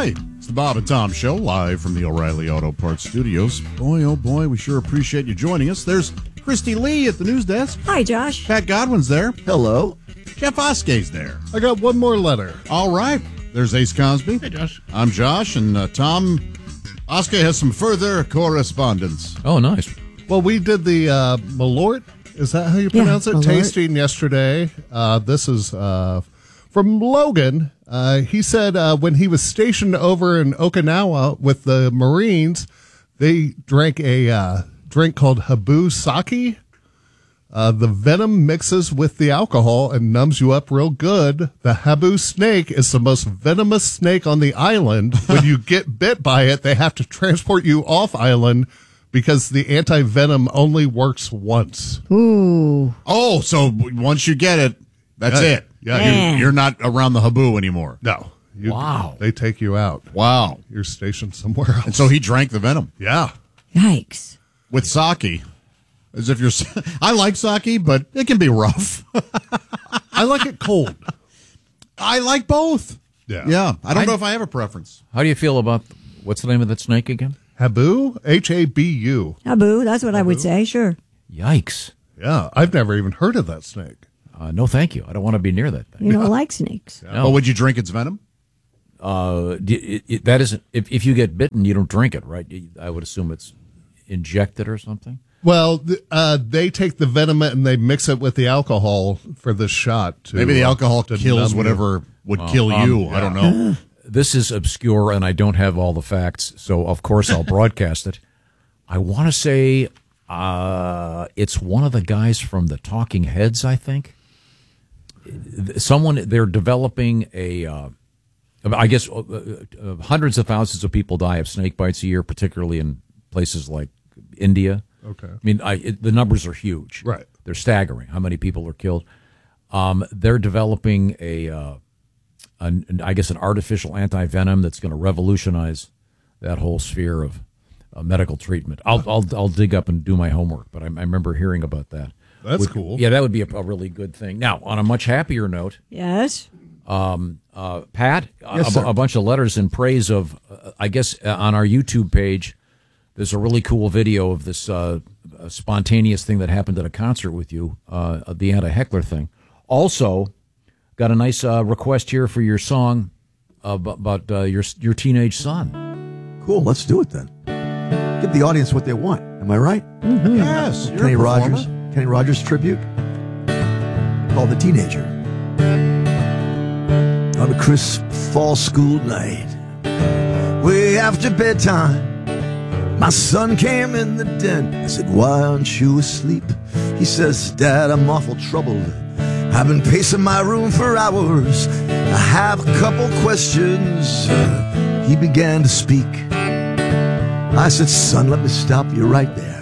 Hi, it's the Bob and Tom Show, live from the O'Reilly Auto Parts Studios. Boy, oh boy, we sure appreciate you joining us. There's Christy Lee at the news desk. Hi, Josh. Pat Godwin's there. Hello. Jeff Oskey's there. I got one more letter. All right. There's Ace Cosby. Hey, Josh. I'm Josh, and Tom Oskey has some further correspondence. Oh, nice. Well, we did the Malort. Is that how you pronounce it? Malort. Tasting yesterday. This is from Logan. He said when he was stationed over in Okinawa with the Marines, they drank a drink called Habu Sake. The venom mixes with the alcohol and numbs you up real good. The Habu snake is the most venomous snake on the island. When you get bit by it, they have to transport you off island because the anti-venom only works once. Ooh. Oh, so once you get it, that's Yeah. it. Yeah. You're not around the Habu anymore. No. Wow. They take you out. Wow. You're stationed somewhere else. And so he drank the venom Yeah. Yikes. with sake. As if you're. I like sake, but it can be rough. I like it cold. I like both. Yeah. I don't know if I have a preference. How do you feel about, what's the name of that snake again? Habu? Habu. Abu, that's what I would say, sure. Yikes. Yeah. I've never even heard of that snake. No, thank you. I don't want to be near that thing. You don't like snakes. No. But would you drink its venom? That isn't, if you get bitten, you don't drink it, right? I would assume it's injected or something. Well, they take the venom and they mix it with the alcohol for the shot. Maybe the alcohol to kills numb whatever would kill you. I don't know. This is obscure, and I don't have all the facts, so of course I'll broadcast it. I want to say it's one of the guys from the Talking Heads, I think. They're developing I guess hundreds of thousands of people die of snake bites a year, particularly in places like India. Okay. I mean, the numbers are huge. Right. They're staggering how many people are killed. They're developing an artificial anti-venom that's going to revolutionize that whole sphere of medical treatment. I'll dig up and do my homework, but I remember hearing about that. That's cool. Yeah, that would be a really good thing. Now, on a much happier note, Yes. Pat, Yes, sir. a bunch of letters in praise of, on our YouTube page, there's a really cool video of this spontaneous thing that happened at a concert with you, the anti-heckler thing. Also, got a nice request here for your song about your teenage son. Cool, let's do it then. Give the audience what they want. Am I right? Yes. You're Kenny a performer. Rogers. Kenny Rogers tribute called The Teenager. On a crisp fall school night, way after bedtime, my son came in the den. I said, "Why aren't you asleep?" He says, "Dad, I'm awful troubled. I've been pacing my room for hours. I have a couple questions." He began to speak. I said, "Son, let me stop you right there.